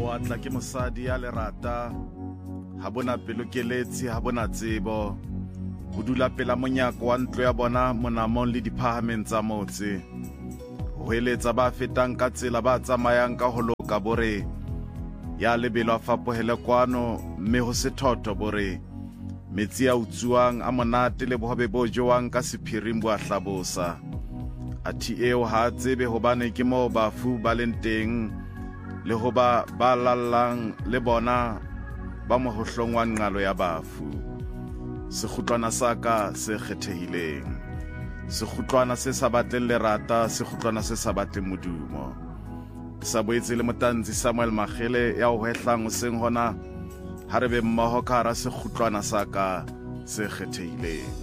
Moatla ke mosadi ya lerata, ha bona pelokeletsi, ha bona tsebo. Ho dula pela monyako wa ntlo ya bona monamong le diphahameng tsa motse. Ho eletsa ba fetang ka tsela ba tsamayang ka ho loka bore. Ya lebelo a fapohele kwano, mme ho se thotho bore. Metsi a utsuwang a monate le bohobe bo jowang ka sephiring bo a hlabosa. Athi eo ha tsebe hobane ke moo bafu ba leng teng, le ho ba lallang le bona ba mohohlong wa nqalo ya bafu. Sekgutlwana sa ka se kgethehileng, sekgutlwana se sa batleng lerata, sekgutlwana se sa batleng modumo. Sa boetse le motanzi Samuel Magele ya ho hwehlang hoseng hona, ha re be mmoho ka hara sekgutlwana sa ka se kgethehileng.